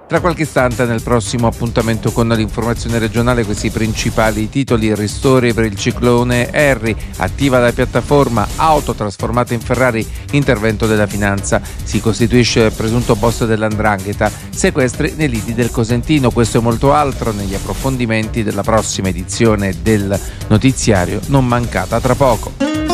Tra qualche istante nel prossimo appuntamento con l'informazione regionale questi principali titoli: ristori per il ciclone Harry, attiva la piattaforma, auto trasformata in Ferrari, intervento della finanza, si costituisce presunto boss dell''ndrangheta, sequestri nei lidi del Cosentino. Questo e molto altro negli approfondimenti della prossima edizione del notiziario, non mancata tra poco.